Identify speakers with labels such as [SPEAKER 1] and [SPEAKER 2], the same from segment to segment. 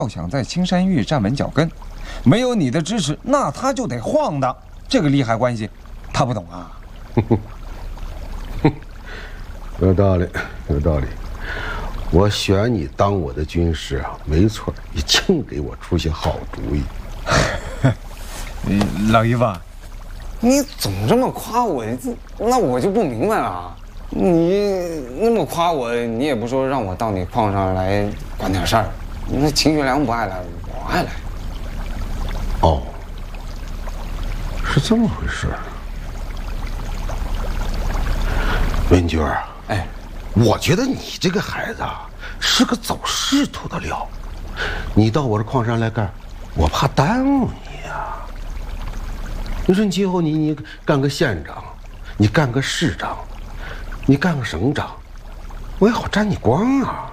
[SPEAKER 1] 要想在青山峪站稳脚跟，没有你的支持，那他就得晃荡。这个利害关系，他不懂啊。
[SPEAKER 2] 有道理，有道理。我选你当我的军师啊，没错，你净给我出些好主意。
[SPEAKER 1] 老姨夫，
[SPEAKER 3] 你总这么夸我，那我就不明白了。你那么夸我，你也不说让我到你矿上来管点事儿。那秦学良不爱来，我爱来。
[SPEAKER 2] 哦，是这么回事。文娟啊，
[SPEAKER 3] 哎，
[SPEAKER 2] 我觉得你这个孩子啊，是个走仕途的料。你到我这矿上来干，我怕耽误你呀。你说你今后你干个县长，你干个市长，你干个省长，我也好沾你光啊。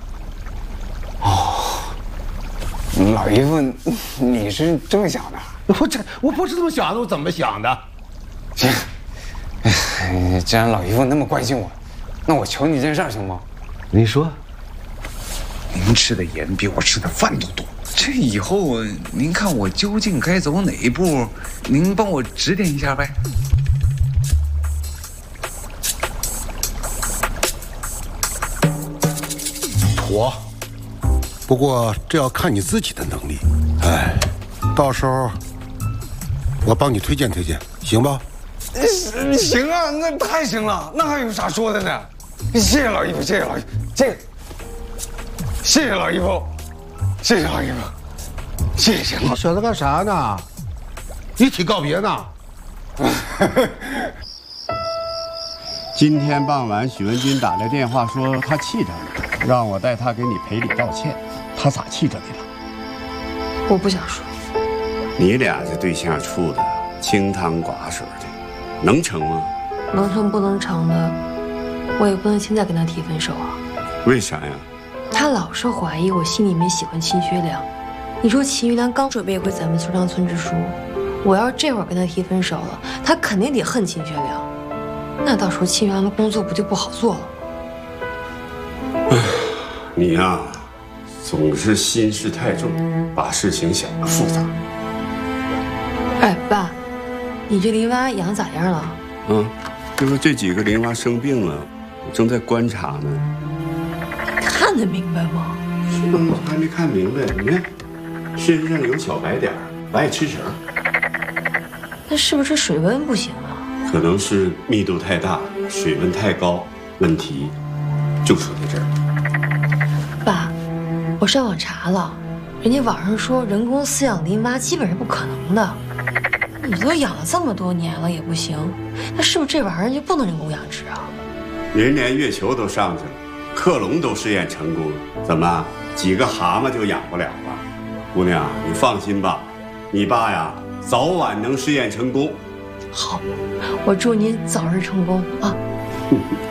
[SPEAKER 3] 老姨夫，你是这么想的？
[SPEAKER 2] 我不是这么想的，我怎么想的？
[SPEAKER 3] 行，既然老姨夫那么关心我，那我求你件事行吗？
[SPEAKER 2] 你说。
[SPEAKER 1] 您吃的盐比我吃的饭都多，这以后您看我究竟该走哪一步，您帮我指点一下呗。
[SPEAKER 2] 妥，不过这要看你自己的能力。哎，到时候我帮你推荐推荐，行吧？
[SPEAKER 3] 行啊，那太行了，那还有啥说的呢？谢谢老姨夫，谢谢老姨夫，谢谢老姨夫，谢谢老姨夫，谢谢。
[SPEAKER 2] 你选他干啥呢？一起告别呢？
[SPEAKER 4] 今天傍晚，许文军打来电话说他气着你，让我带他给你赔礼道歉。他咋气着你了？
[SPEAKER 5] 我不想说。
[SPEAKER 4] 你俩这对象处的清汤寡水的，能成吗？
[SPEAKER 5] 能成不能成的，我也不能现在跟他提分手啊。
[SPEAKER 4] 为啥呀？
[SPEAKER 5] 他老是怀疑我心里面喜欢秦学良。你说秦学良刚准备回咱们村当村支书，我要这会儿跟他提分手了，他肯定得恨秦学良。那到时候秦学良的工作不就不好做了吗？
[SPEAKER 4] 你呀，总是心事太重，把事情想得复杂。
[SPEAKER 5] 哎，爸，你这林娃养咋样了？
[SPEAKER 4] 就是这几个林娃生病了，我正在观察呢。
[SPEAKER 5] 看得明白吗？
[SPEAKER 4] 我还没看明白，你看，身上有小白点儿，不爱吃绳。
[SPEAKER 5] 那是不是水温不行啊？
[SPEAKER 4] 可能是密度太大，水温太高，问题就出在这儿。
[SPEAKER 5] 爸，我上网查了，人家网上说人工饲养林蛙基本是不可能的。你都养了这么多年了也不行，那是不是这玩意儿就不能人工养殖啊？
[SPEAKER 4] 人连月球都上去了，克隆都试验成功了，怎么几个蛤蟆就养不了了？姑娘，你放心吧，你爸呀早晚能试验成功。
[SPEAKER 5] 好，我祝您早日成功啊！